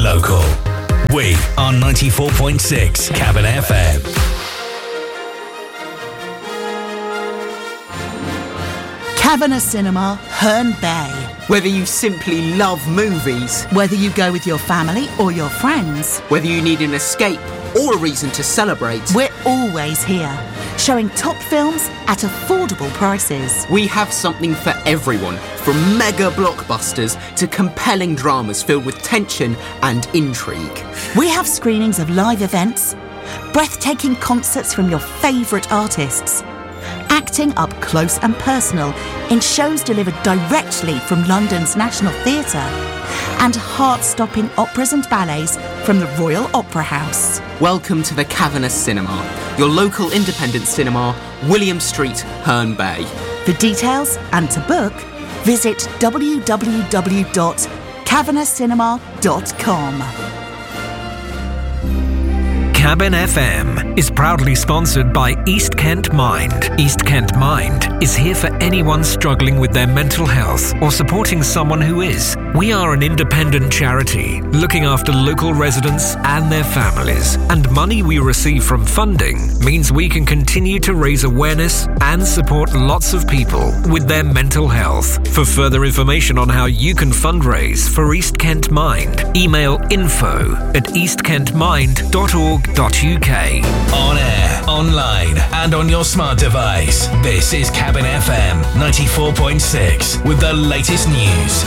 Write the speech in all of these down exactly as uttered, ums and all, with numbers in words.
local. We are ninety-four point six Cavan F M. Kavanagh Cinema, Herne Bay. Whether you simply love movies, whether you go with your family or your friends, whether you need an escape or a reason to celebrate, we're always here, showing top films at affordable prices. We have something for everyone, from mega blockbusters to compelling dramas filled with tension and intrigue. We have screenings of live events, breathtaking concerts from your favourite artists, acting up close and personal in shows delivered directly from London's National Theatre, and heart-stopping operas and ballets from the Royal Opera House. Welcome to the Kavanagh Cinema, your local independent cinema, William Street, Herne Bay. For details and to book, visit w w w dot kavanagh cinema dot com. Cavan F M is proudly sponsored by East Kent Mind. East Kent Mind is here for anyone struggling with their mental health or supporting someone who is. We are an independent charity looking after local residents and their families, and money we receive from funding means we can continue to raise awareness and support lots of people with their mental health. For further information on how you can fundraise for East Kent Mind, email info at east kent mind dot org dot u k. On air, online, and on your smart device. This is Cavan F M ninety-four point six with the latest news.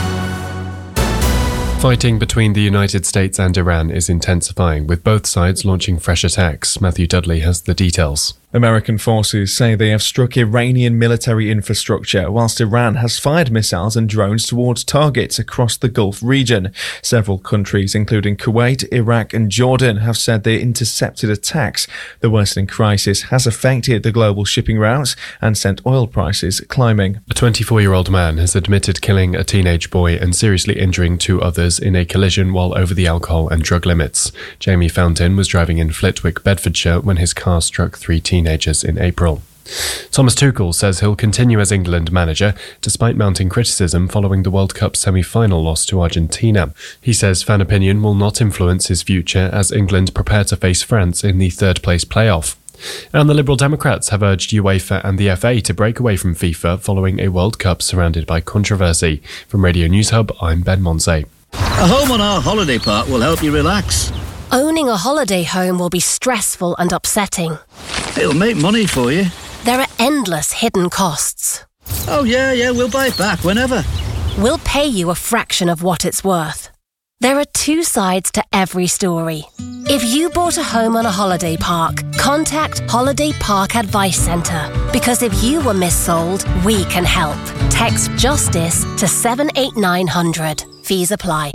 Fighting between the United States and Iran is intensifying, with both sides launching fresh attacks. Matthew Dudley has the details. American forces say they have struck Iranian military infrastructure, whilst Iran has fired missiles and drones towards targets across the Gulf region. Several countries, including Kuwait, Iraq and Jordan, have said they intercepted attacks. The worsening crisis has affected the global shipping routes and sent oil prices climbing. A twenty-four-year-old man has admitted killing a teenage boy and seriously injuring two others in a collision while over the alcohol and drug limits. Jamie Fountain was driving in Flitwick, Bedfordshire, when his car struck three teenagers in April. Thomas Tuchel says he'll continue as England manager despite mounting criticism following the World Cup semi-final loss to Argentina. He says fan opinion will not influence his future as England prepare to face France in the third-place playoff. And the Liberal Democrats have urged UEFA and the F A to break away from FIFA following a World Cup surrounded by controversy. From Radio News Hub, I'm Ben Monsey. A home on our holiday park will help you relax. Owning a holiday home will be stressful and upsetting. It'll make money for you. There are endless hidden costs. Oh yeah, yeah, we'll buy it back whenever. We'll pay you a fraction of what it's worth. There are two sides to every story. If you bought a home on a holiday park, contact Holiday Park Advice Centre. Because if you were missold, we can help. Text JUSTICE to seven eight nine hundred. Fees apply.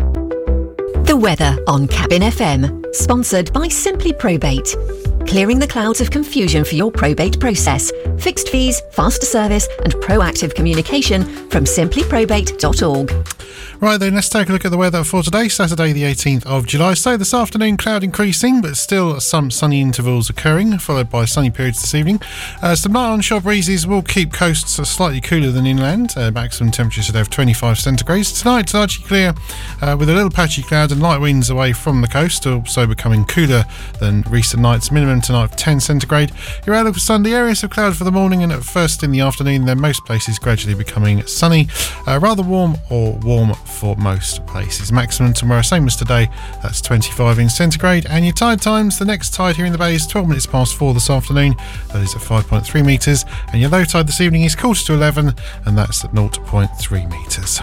The weather on Cavan F M, sponsored by Simply Probate. Clearing the clouds of confusion for your probate process. Fixed fees, faster service and proactive communication from simply probate dot org. Right then, let's take a look at the weather for today, Saturday the eighteenth of July. So this afternoon, cloud increasing, but still some sunny intervals occurring, followed by sunny periods this evening. Uh, some light onshore breezes will keep coasts slightly cooler than inland. Uh, maximum temperatures should have twenty-five centigrades. Tonight, largely clear, uh, with a little patchy cloud and light winds away from the coast, also becoming cooler than recent nights. Minimum tonight of ten centigrade. Your outlook for Sunday, areas of cloud for the morning and at first in the afternoon, then most places gradually becoming sunny. Uh, rather warm or warm for most places. Maximum tomorrow, same as today, that's twenty-five in centigrade. And your tide times, the next tide here in the bay is twelve minutes past four this afternoon, that is at five point three metres, and your low tide this evening is quarter to eleven, and that's at zero point three metres.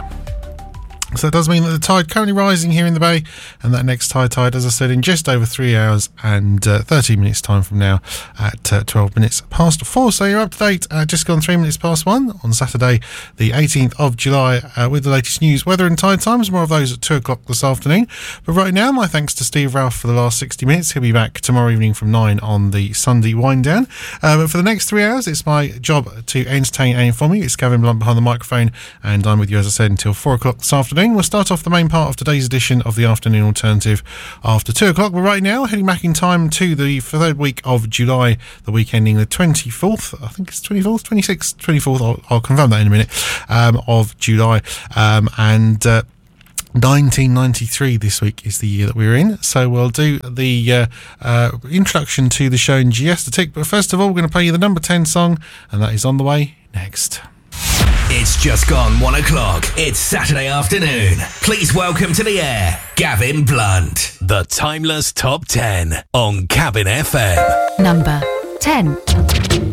So that does mean that the tide currently rising here in the bay, and that next high tide, as I said, in just over three hours and uh, thirteen minutes time from now at uh, twelve minutes past four. So you're up to date, uh, just gone three minutes past one on Saturday the eighteenth of July uh, with the latest news, weather and tide times. More of those at two o'clock this afternoon. But right now, my thanks to Steve Ralph for the last sixty minutes. He'll be back tomorrow evening from nine on the Sunday wind down. Uh, but for the next three hours, it's my job to entertain and inform you. It's Gavin Blunt behind the microphone, and I'm with you, as I said, until four o'clock this afternoon. We'll start off the main part of today's edition of the Afternoon Alternative after two o'clock. But right now, heading back in time to the third week of July, the week ending the twenty-fourth, I think it's twenty-fourth, twenty-sixth, twenty-fourth, I'll, I'll confirm that in a minute, um, of July. Um, and... Uh, nineteen ninety-three this week is the year that we're in, so we'll do the uh, uh, introduction to the show in just a tick, but first of all we're going to play you the number ten song, and that is on the way next. It's just gone one o'clock. It's Saturday afternoon. Please welcome to the air Gavin Blunt. The Timeless Top ten on Cabin F M. Number ten.